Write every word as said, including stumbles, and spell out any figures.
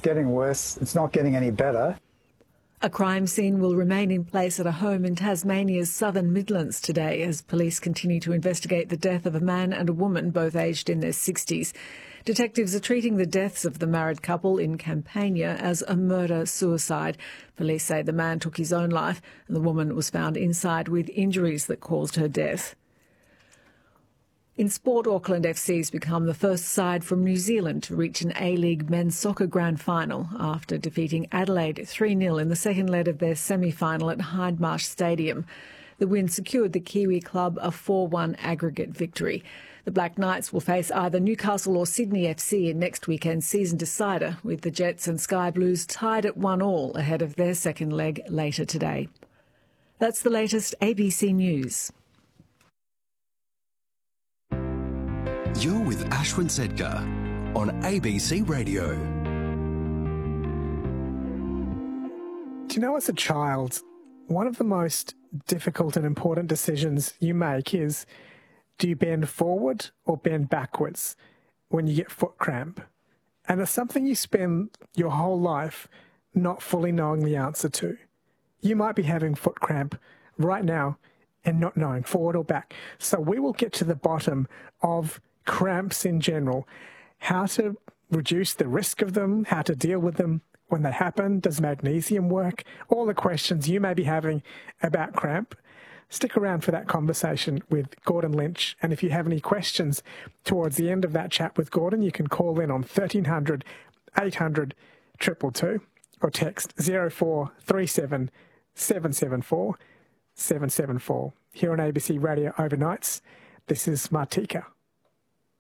getting worse. It's not getting any better. A crime scene will remain in place at a home in Tasmania's southern Midlands today as police continue to investigate the death of a man and a woman, both aged in their sixties. Detectives are treating the deaths of the married couple in Campania as a murder-suicide. Police say the man took his own life and the woman was found inside with injuries that caused her death. In sport, Auckland F C has become the first side from New Zealand to reach an A-League men's soccer grand final after defeating Adelaide three nil in the second leg of their semi-final at Hindmarsh Stadium. The win secured the Kiwi club a four one aggregate victory. The Black Knights will face either Newcastle or Sydney F C in next weekend's season decider, with the Jets and Sky Blues tied at one all ahead of their second leg later today. That's the latest A B C News. You're with Ashwin Sedkar on A B C Radio. Do you know, as a child, one of the most difficult and important decisions you make is, do you bend forward or bend backwards when you get foot cramp? And it's something you spend your whole life not fully knowing the answer to. You might be having foot cramp right now and not knowing forward or back. So we will get to the bottom of cramps in general, how to reduce the risk of them, how to deal with them when they happen, does magnesium work, all the questions you may be having about cramp. Stick around for that conversation with Gordon Lynch, and if you have any questions towards the end of that chat with Gordon, you can call in on thirteen hundred, eight hundred, two two two or text zero four three seven, seven seven four, seven seven four. Here on A B C Radio Overnights, this is Martika.